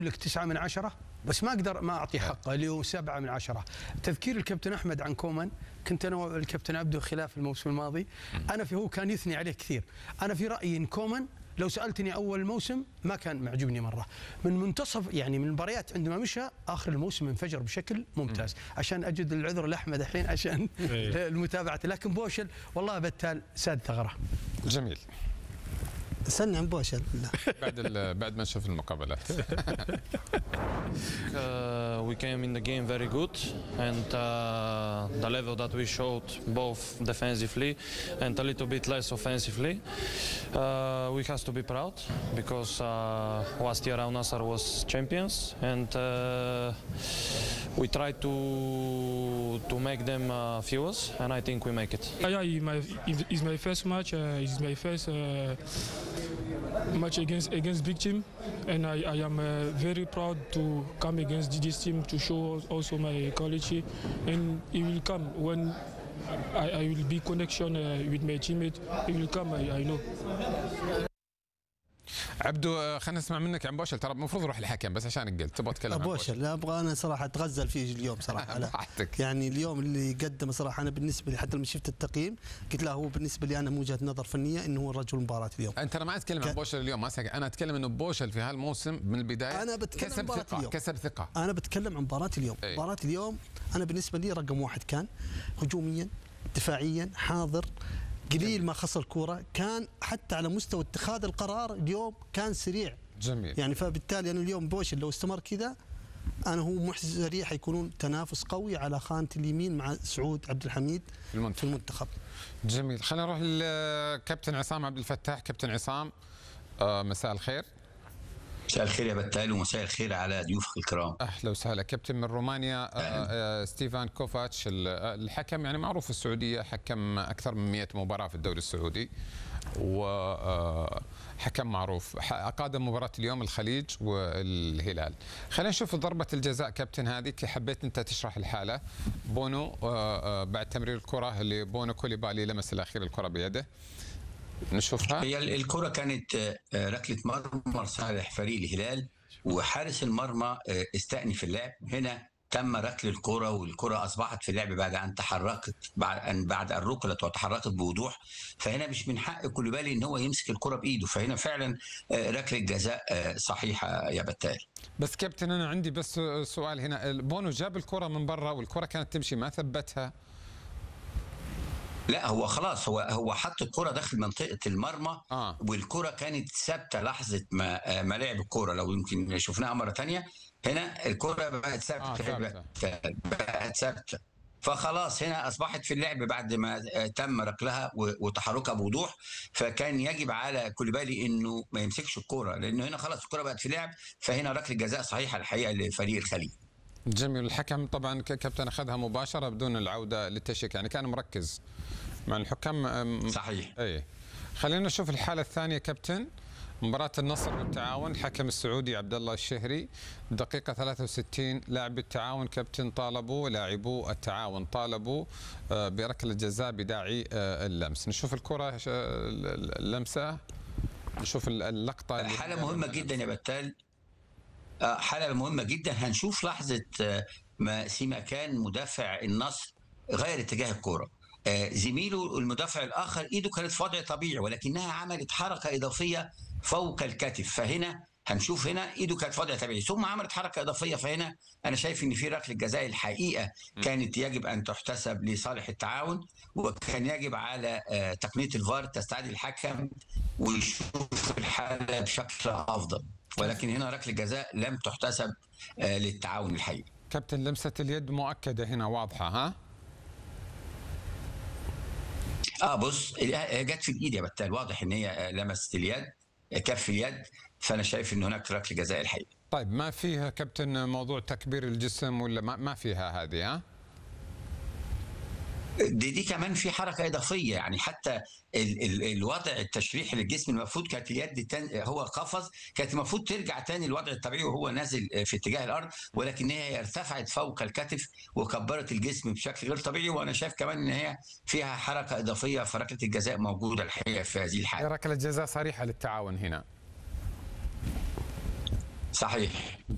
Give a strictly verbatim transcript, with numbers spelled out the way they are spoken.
لك تسعة من عشرة بس ما اقدر ما اعطي حقه اللي هو سبعة من عشرة. تذكير الكابتن احمد عن كومان، كنت انا والكابتن عبده خلاف الموسم الماضي، انا في هو كان يثني عليه كثير. انا في رايي ان كومان لو سالتني اول الموسم ما كان معجبني مره، من منتصف يعني من المباريات عندما مشى اخر الموسم انفجر بشكل ممتاز. عشان اجد العذر لاحمد الحين عشان المتابعه، لكن بوشل والله بتال ساد ثغره. جميل. سنة عن بوشل بعد بعد ما نشوف المقابلات. Uh, we came in the game very good, and uh, the level that we showed both defensively and a little bit less offensively, uh, we have to be proud because uh, last year Al Nassr was champions, and uh, we tried to to make them uh, furious, and I think we make it. Yeah, it's my, it's my first match. Uh, it's my first uh, match against against big team, and I, I am uh, very proud to come against this team to show also my quality, and it will come when I, I will be connection uh, with my teammate. It will come, I, I know. عبدو خلينا نسمع منك عن بوشل، ترى المفروض نروح الحكم بس عشان قلت تبغى تتكلم عن بوشل. لا ابغى انا صراحه اتغزل فيه اليوم صراحه. براحتك. يعني اليوم اللي قدمه صراحه انا بالنسبه لي حتى لما شفت التقييم قلت له هو بالنسبه لي انا من وجهه نظر فنيه انه هو رجل المباراه اليوم. انت انا ما اتكلم ك... عن بوشل اليوم، ما سأك... انا اتكلم انه بوشل في هالموسم من البدايه انا بتكلم كسب ثقه اليوم. كسب ثقه. انا بتكلم عن مباراه اليوم. أي. مباراه اليوم انا بالنسبه لي رقم واحد، كان هجوميا دفاعيا حاضر، قليل ما خسر كوره، كان حتى على مستوى اتخاذ القرار اليوم كان سريع. جميل. يعني فبالتالي انا اليوم بوشل لو استمر كذا انا هو محزن سريع، حيكونون تنافس قوي على خانه اليمين مع سعود عبد الحميد في المنتخب. في المنتخب. جميل. خلينا نروح للكابتن عصام عبد الفتاح. كابتن عصام آه مساء الخير. مساء الخير يا بتال، ومساء الخير على ضيوفك الكرام. اهلا وسهلا. كابتن من رومانيا آه آه ستيفان كوفاتش، الحكم يعني معروف في السعوديه، حكم اكثر من مئة مباراه في الدوري السعودي وحكم معروف، قادم مباراه اليوم الخليج والهلال. خلينا نشوف ضربه الجزاء كابتن هذه، حبيت انت تشرح الحاله. بونو بعد تمرير الكره اللي بونو كوليبالي لمس الاخير الكره بيده، نشوفها. هي الكره كانت ركله مرمى صالح فريق الهلال، وحارس المرمى استأنف اللعب. هنا تم ركل الكره، والكره اصبحت في اللعب بعد ان تحركت بعد ان بعد ان ركلت وتحركت بوضوح. فهنا مش من حق كوليبالي ان هو يمسك الكره بايده، فهنا فعلا ركله جزاء صحيحه يا بتال. بس كابتن انا عندي بس سؤال هنا، بونو جاب الكره من برا والكره كانت تمشي ما ثبتها. لا هو خلاص هو هو حط الكره داخل منطقه المرمى آه. والكره كانت ثابته لحظه ما ما لعب الكره. لو يمكن شفناها مره ثانيه، هنا الكره بقت ثابته آه بقت ثابته، فخلاص هنا اصبحت في اللعب بعد ما تم ركلها وتحركها بوضوح. فكان يجب على كوليبالي انه ما يمسكش الكره، لانه هنا خلاص الكره بقت في اللعب، فهنا ركله جزاء صحيحه الحقيقه لفريق الخليج. جميل. الحكم طبعا كابتن اخذها مباشره بدون العوده للتشيك، يعني كان مركز مع الحكام. صحيح. اي. خلينا نشوف الحاله الثانيه كابتن، مباراة النصر والتعاون. الحكم السعودي عبد الله الشهري، دقيقة ثلاثة وستين، لاعب التعاون كابتن طالبوا لاعبو التعاون طالبوا بركلة جزاء بداعي اللمس. نشوف الكرة اللمسة، نشوف اللقطة. حالة مهمة جدا يا بتال، حالة مهمة جدا. هنشوف لحظة ما سيماكان مدافع النصر غير اتجاه الكرة، زميله المدافع الآخر إيده كانت في وضع طبيعي، ولكنها عملت حركة إضافية فوق الكتف. فهنا هنشوف هنا إيده كانت في وضع طبيعي ثم عملت حركة إضافية. فهنا أنا شايف إن في ركلة جزاء الحقيقة كانت يجب أن تحتسب لصالح التعاون، وكان يجب على تقنية الفار تستعيد الحكم ويشوف الحالة بشكل أفضل، ولكن هنا ركلة جزاء لم تحتسب للتعاون الحقيقي. كابتن لمسة اليد مؤكدة هنا واضحة ها؟ اه بص هي جت في الايد يا بتال، واضح ان هي لمست اليد كف اليد، فانا شايف ان هناك ركله جزاء الحقيقه. طيب ما فيها كابتن موضوع تكبير الجسم ولا ما, ما فيها هذه ها؟ دي دي كمان في حركه اضافيه، يعني حتى ال ال الوضع التشريحي للجسم المفروض كانت اليد تن هو قفز، كانت المفروض ترجع تاني الوضع الطبيعي وهو نازل في اتجاه الارض، ولكن هي ارتفعت فوق الكتف وكبرت الجسم بشكل غير طبيعي. وانا شايف كمان ان هي فيها حركه اضافيه، فركله الجزاء موجوده الحقيقه في هذه الحاله. ركله جزاء صريحه للتعاون هنا. صحيح.